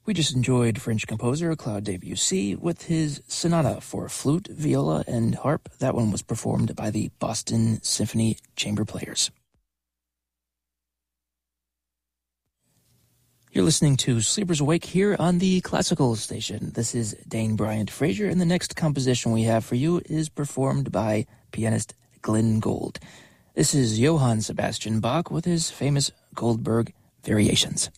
We just enjoyed French composer Claude Debussy with his sonata for flute, viola, and harp. That one was performed by the Boston Symphony Chamber Players. You're listening to Sleepers Awake here on the Classical Station. This is Dane Bryant Frazier, and the next composition we have for you is performed by pianist Glenn Gould. This is Johann Sebastian Bach with his famous Goldberg Variations.